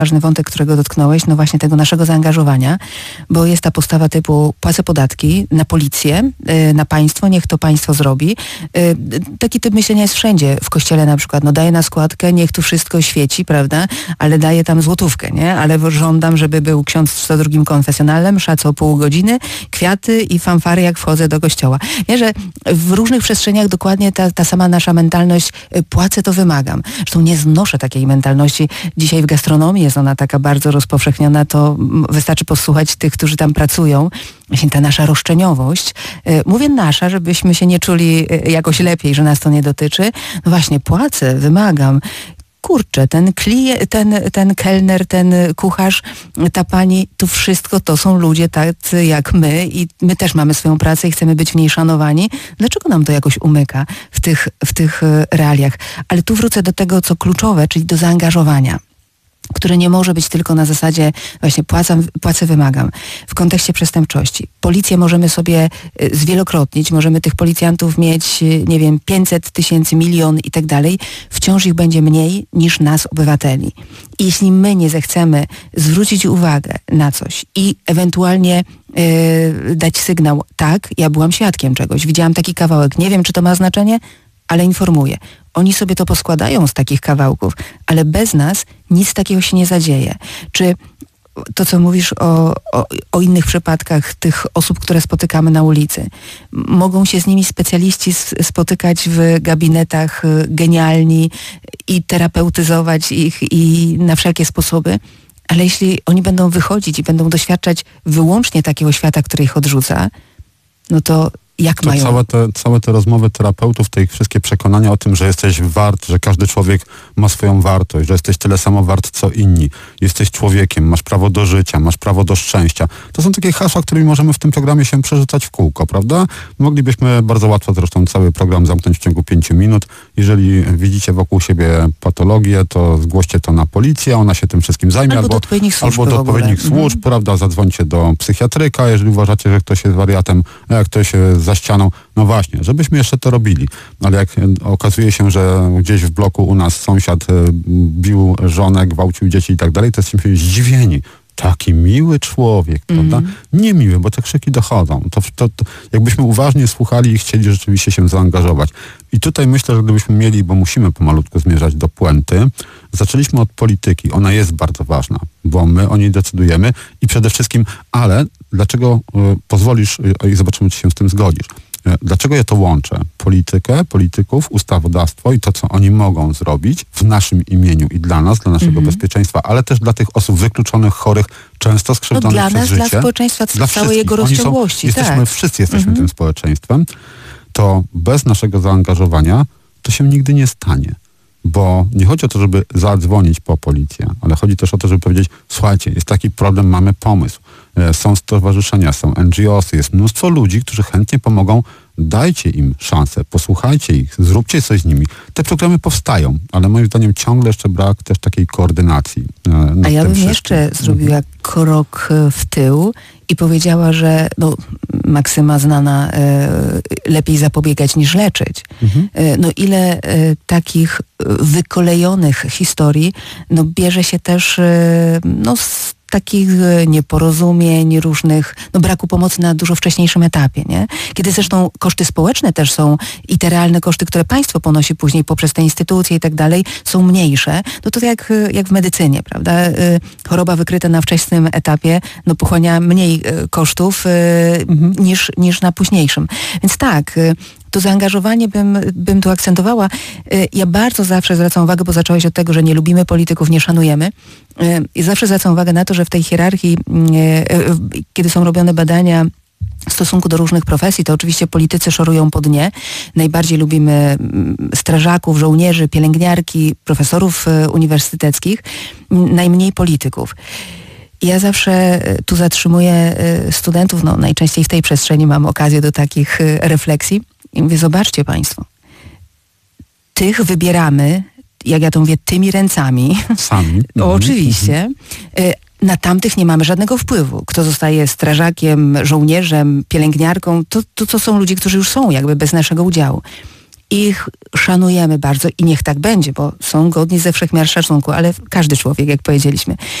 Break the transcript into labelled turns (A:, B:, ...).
A: ważny wątek, którego dotknąłeś, no właśnie tego naszego zaangażowania, bo jest ta postawa typu płacę podatki na policję, na państwo, niech to państwo zrobi. Taki typ myślenia jest wszędzie. W kościele na przykład, no daję na składkę, niech tu wszystko świeci, prawda, ale daję tam złotówkę, nie? Ale żądam, żeby był ksiądz w 102 konfesjonalnym, msza co pół godziny, kwiaty i fanfary, jak wchodzę do kościoła. Nie, że w różnych przestrzeniach dokładnie ta sama nasza mentalność, płacę to wymagam. Zresztą nie znoszę takiej mentalności. Dzisiaj w gastronomii jest ona taka bardzo rozpowszechniona, to wystarczy posłuchać tych, którzy tam pracują. Właśnie ta nasza roszczeniowość, mówię nasza, żebyśmy się nie czuli jakoś lepiej, że nas to nie dotyczy. No właśnie, płacę, wymagam. Kurczę, ten kelner, ten kucharz, ta pani, to wszystko to są ludzie tacy jak my i my też mamy swoją pracę i chcemy być w niej szanowani. Dlaczego nam to jakoś umyka w tych realiach? Ale tu wrócę do tego, co kluczowe, czyli do zaangażowania, które nie może być tylko na zasadzie właśnie płacę, wymagam. W kontekście przestępczości. Policję możemy sobie zwielokrotnić, możemy tych policjantów mieć, nie wiem, 500 000, 1 000 000 i tak dalej. Wciąż ich będzie mniej niż nas, obywateli. I jeśli my nie zechcemy zwrócić uwagę na coś i ewentualnie dać sygnał, tak, ja byłam świadkiem czegoś, widziałam taki kawałek, nie wiem, czy to ma znaczenie, ale informuję. Oni sobie to poskładają z takich kawałków, ale bez nas nic takiego się nie zadzieje. Czy to, co mówisz o innych przypadkach tych osób, które spotykamy na ulicy, mogą się z nimi specjaliści spotykać w gabinetach genialni i terapeutyzować ich i na wszelkie sposoby, ale jeśli oni będą wychodzić i będą doświadczać wyłącznie takiego świata, który ich odrzuca, no to jak mają...
B: Całe te rozmowy terapeutów, te ich wszystkie przekonania o tym, że jesteś wart, że każdy człowiek ma swoją wartość, że jesteś tyle samo wart co inni, jesteś człowiekiem, masz prawo do życia, masz prawo do szczęścia. To są takie hasła, którymi możemy w tym programie się przerzucać w kółko, prawda? Moglibyśmy bardzo łatwo zresztą cały program zamknąć w ciągu 5 minut. Jeżeli widzicie wokół siebie patologię, to zgłoście to na policję, ona się tym wszystkim zajmie.
A: Albo do odpowiednich
B: służb, prawda? Zadzwońcie do psychiatryka, jeżeli uważacie, że ktoś jest wariatem, a jak ktoś za ścianą, no właśnie, żebyśmy jeszcze to robili. Ale jak okazuje się, że gdzieś w bloku u nas sąsiad bił żonę, gwałcił dzieci i tak dalej, to jesteśmy zdziwieni. Taki miły człowiek, prawda? Niemiły, bo te krzyki dochodzą. To jakbyśmy uważnie słuchali i chcieli rzeczywiście się zaangażować. I tutaj myślę, że gdybyśmy mieli, bo musimy pomalutku zmierzać do puenty, zaczęliśmy od polityki. Ona jest bardzo ważna, bo my o niej decydujemy i przede wszystkim, ale dlaczego pozwolisz i zobaczymy, czy się z tym zgodzisz. Dlaczego ja to łączę? Politykę, polityków, ustawodawstwo i to, co oni mogą zrobić w naszym imieniu i dla nas, dla naszego bezpieczeństwa, ale też dla tych osób wykluczonych, chorych, często skrzywdzonych przez życie.
A: Dla społeczeństwa, dla całej jego rozciągłości.
B: Wszyscy jesteśmy tym społeczeństwem. To bez naszego zaangażowania to się nigdy nie stanie. Bo nie chodzi o to, żeby zadzwonić po policję, ale chodzi też o to, żeby powiedzieć, słuchajcie, jest taki problem, mamy pomysł. Są stowarzyszenia, są NGOs, jest mnóstwo ludzi, którzy chętnie pomogą. Dajcie im szansę, posłuchajcie ich, zróbcie coś z nimi. Te programy powstają, ale moim zdaniem ciągle jeszcze brak też takiej koordynacji.
A: A ja bym jeszcze zrobiła krok w tył i powiedziała, że maksyma znana, lepiej zapobiegać niż leczyć. Ile takich wykolejonych historii bierze się też z takich nieporozumień, różnych, braku pomocy na dużo wcześniejszym etapie, nie? Kiedy zresztą koszty społeczne też są i te realne koszty, które państwo ponosi później poprzez te instytucje i tak dalej, są mniejsze. To jak w medycynie, prawda? Choroba wykryta na wczesnym etapie pochłania mniej kosztów niż na późniejszym. Więc tak, to zaangażowanie bym tu akcentowała. Ja bardzo zawsze zwracam uwagę, bo zacząłeś od tego, że nie lubimy polityków, nie szanujemy. I zawsze zwracam uwagę na to, że w tej hierarchii, kiedy są robione badania w stosunku do różnych profesji, to oczywiście politycy szorują po dnie. Najbardziej lubimy strażaków, żołnierzy, pielęgniarki, profesorów uniwersyteckich, najmniej polityków. Ja zawsze tu zatrzymuję studentów, najczęściej w tej przestrzeni mam okazję do takich refleksji i mówię, zobaczcie państwo, tych wybieramy, jak ja to mówię, tymi ręcami.
B: Sami.
A: Oczywiście. Na tamtych nie mamy żadnego wpływu. Kto zostaje strażakiem, żołnierzem, pielęgniarką, to są ludzie, którzy już są jakby bez naszego udziału. ich szanujemy bardzo i niech tak będzie, bo są godni ze wszechmiar szacunku, ale każdy człowiek, jak powiedzieliśmy.